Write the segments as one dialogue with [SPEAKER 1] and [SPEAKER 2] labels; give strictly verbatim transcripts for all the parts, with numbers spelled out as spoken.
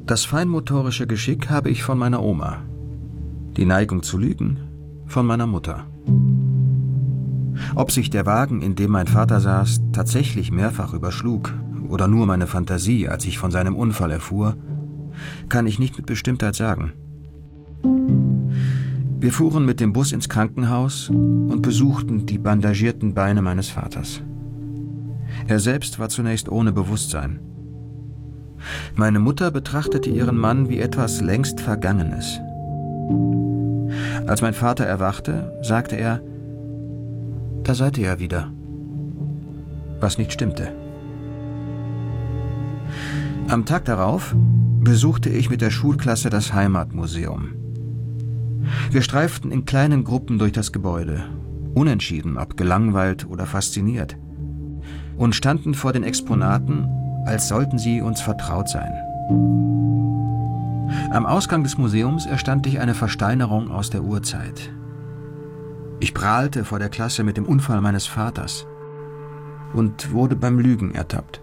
[SPEAKER 1] Das feinmotorische Geschick habe ich von meiner Oma. Die Neigung zu lügen von meiner Mutter. Ob sich der Wagen, in dem mein Vater saß, tatsächlich mehrfach überschlug oder nur meine Fantasie, als ich von seinem Unfall erfuhr, kann ich nicht mit Bestimmtheit sagen. Wir fuhren mit dem Bus ins Krankenhaus und besuchten die bandagierten Beine meines Vaters. Er selbst war zunächst ohne Bewusstsein. Meine Mutter betrachtete ihren Mann wie etwas längst Vergangenes. Als mein Vater erwachte, sagte er: »Da seid ihr ja wieder«, was nicht stimmte. Am Tag darauf besuchte ich mit der Schulklasse das Heimatmuseum. Wir streiften in kleinen Gruppen durch das Gebäude, unentschieden, ob gelangweilt oder fasziniert, und standen vor den Exponaten, als sollten sie uns vertraut sein. Am Ausgang des Museums erstand ich eine Versteinerung aus der Urzeit. Ich prahlte vor der Klasse mit dem Unfall meines Vaters und wurde beim Lügen ertappt.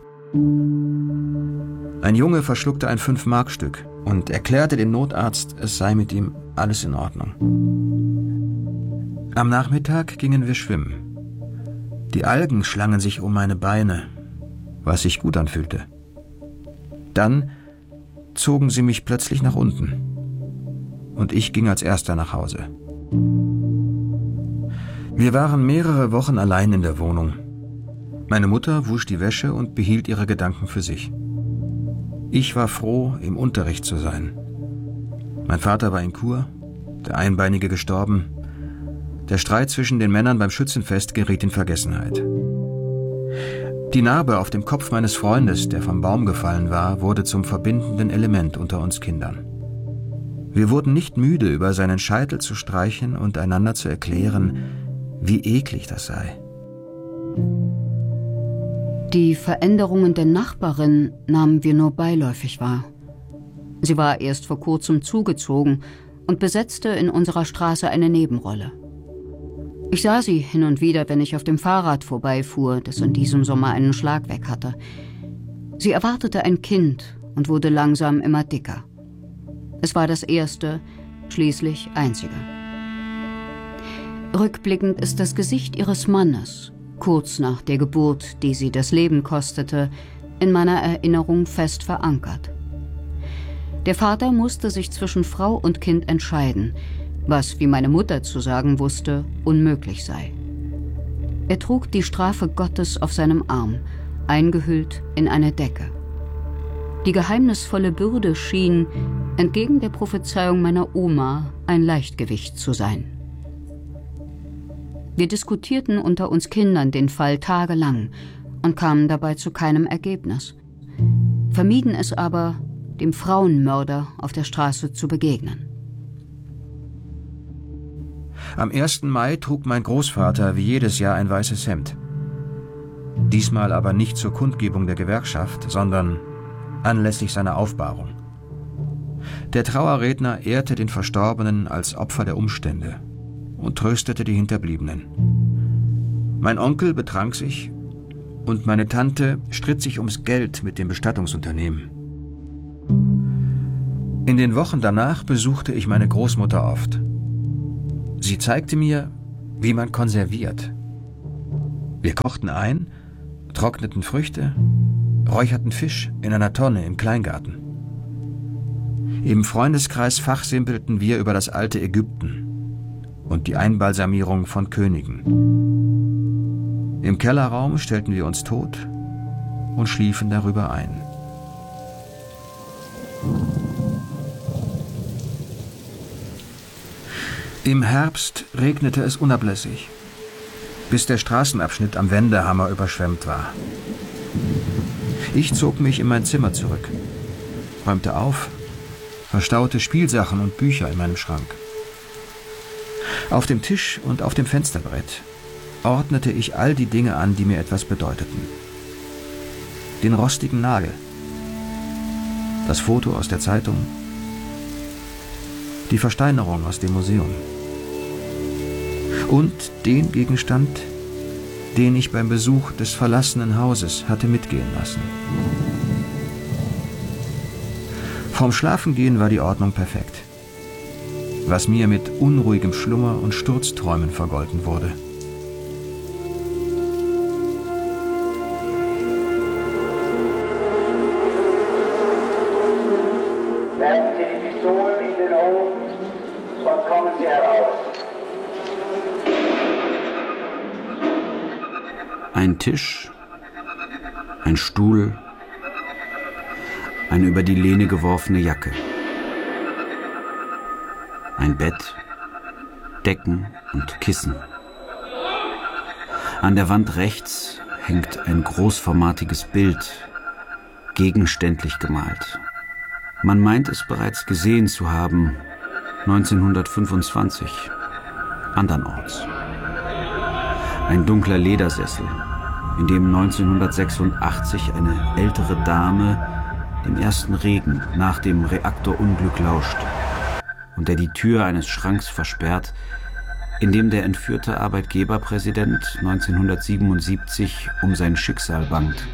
[SPEAKER 1] Ein Junge verschluckte ein Fünf-Mark-Stück und erklärte dem Notarzt, es sei mit ihm alles in Ordnung. Am Nachmittag gingen wir schwimmen. Die Algen schlangen sich um meine Beine, was sich gut anfühlte. Dann zogen sie mich plötzlich nach unten und ich ging als Erster nach Hause. Wir waren mehrere Wochen allein in der Wohnung. Meine Mutter wusch die Wäsche und behielt ihre Gedanken für sich. Ich war froh, im Unterricht zu sein. Mein Vater war in Kur, der Einbeinige gestorben. Der Streit zwischen den Männern beim Schützenfest geriet in Vergessenheit. Die Narbe auf dem Kopf meines Freundes, der vom Baum gefallen war, wurde zum verbindenden Element unter uns Kindern. Wir wurden nicht müde, über seinen Scheitel zu streichen und einander zu erklären, wie eklig das sei.
[SPEAKER 2] Die Veränderungen der Nachbarin nahmen wir nur beiläufig wahr. Sie war erst vor kurzem zugezogen und besetzte in unserer Straße eine Nebenrolle. Ich sah sie hin und wieder, wenn ich auf dem Fahrrad vorbeifuhr, das in diesem Sommer einen Schlag weg hatte. Sie erwartete ein Kind und wurde langsam immer dicker. Es war das erste, schließlich einzige. Rückblickend ist das Gesicht ihres Mannes, kurz nach der Geburt, die sie das Leben kostete, in meiner Erinnerung fest verankert. Der Vater musste sich zwischen Frau und Kind entscheiden, was, wie meine Mutter zu sagen wusste, unmöglich sei. Er trug die Strafe Gottes auf seinem Arm, eingehüllt in eine Decke. Die geheimnisvolle Bürde schien, entgegen der Prophezeiung meiner Oma, ein Leichtgewicht zu sein. Wir diskutierten unter uns Kindern den Fall tagelang und kamen dabei zu keinem Ergebnis, vermieden es aber, dem Frauenmörder auf der Straße zu begegnen.
[SPEAKER 1] Am ersten Mai trug mein Großvater wie jedes Jahr ein weißes Hemd. Diesmal aber nicht zur Kundgebung der Gewerkschaft, sondern anlässlich seiner Aufbahrung. Der Trauerredner ehrte den Verstorbenen als Opfer der Umstände und tröstete die Hinterbliebenen. Mein Onkel betrank sich und meine Tante stritt sich ums Geld mit dem Bestattungsunternehmen. In den Wochen danach besuchte ich meine Großmutter oft. Sie zeigte mir, wie man konserviert. Wir kochten ein, trockneten Früchte, räucherten Fisch in einer Tonne im Kleingarten. Im Freundeskreis fachsimpelten wir über das alte Ägypten und die Einbalsamierung von Königen. Im Kellerraum stellten wir uns tot und schliefen darüber ein. Im Herbst regnete es unablässig, bis der Straßenabschnitt am Wendehammer überschwemmt war. Ich zog mich in mein Zimmer zurück, räumte auf, verstaute Spielsachen und Bücher in meinem Schrank. Auf dem Tisch und auf dem Fensterbrett ordnete ich all die Dinge an, die mir etwas bedeuteten. Den rostigen Nagel, das Foto aus der Zeitung, die Versteinerung aus dem Museum und den Gegenstand, den ich beim Besuch des verlassenen Hauses hatte mitgehen lassen. Vorm Schlafengehen war die Ordnung perfekt, was mir mit unruhigem Schlummer und Sturzträumen vergolten wurde.
[SPEAKER 3] Werfen Sie die Pistolen in den Ofen und kommen Sie heraus.
[SPEAKER 4] Ein Tisch, ein Stuhl, eine über die Lehne geworfene Jacke, ein Bett, Decken und Kissen. An der Wand rechts hängt ein großformatiges Bild, gegenständlich gemalt. Man meint es bereits gesehen zu haben, neunzehnhundertfünfundzwanzig, andernorts. Ein dunkler Ledersessel, in dem neunzehnhundertsechsundachtzig eine ältere Dame dem ersten Regen nach dem Reaktorunglück lauscht und der die Tür eines Schranks versperrt, in dem der entführte Arbeitgeberpräsident neunzehnhundertsiebenundsiebzig um sein Schicksal bangt.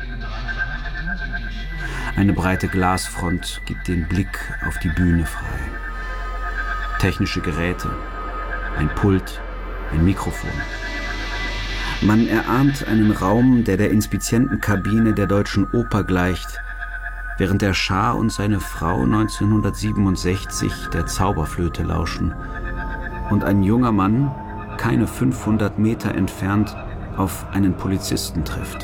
[SPEAKER 4] Eine breite Glasfront gibt den Blick auf die Bühne frei. Technische Geräte, ein Pult, ein Mikrofon. Man erahnt einen Raum, der der Inspizientenkabine der Deutschen Oper gleicht, während der Schah und seine Frau neunzehnhundertsiebenundsechzig der Zauberflöte lauschen und ein junger Mann, keine fünfhundert Meter entfernt, auf einen Polizisten trifft.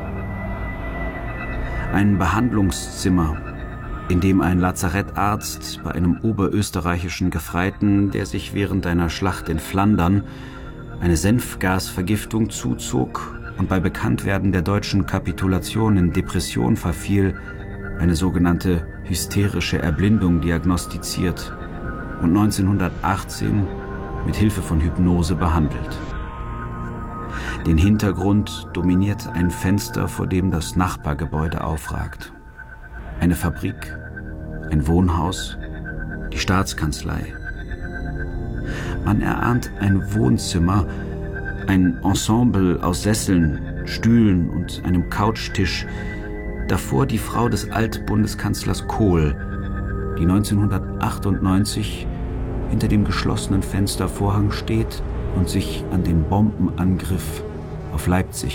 [SPEAKER 4] Ein Behandlungszimmer, in dem ein Lazarettarzt bei einem oberösterreichischen Gefreiten, der sich während einer Schlacht in Flandern eine Senfgasvergiftung zuzog und bei Bekanntwerden der deutschen Kapitulation in Depression verfiel, eine sogenannte hysterische Erblindung diagnostiziert und neunzehnhundertachtzehn mit Hilfe von Hypnose behandelt. Den Hintergrund dominiert ein Fenster, vor dem das Nachbargebäude aufragt. Eine Fabrik, ein Wohnhaus, die Staatskanzlei. Man erahnt ein Wohnzimmer, ein Ensemble aus Sesseln, Stühlen und einem Couchtisch. Davor die Frau des Altbundeskanzlers Kohl, die neunzehnhundertachtundneunzig hinter dem geschlossenen Fenstervorhang steht und sich an den Bombenangriff auf Leipzig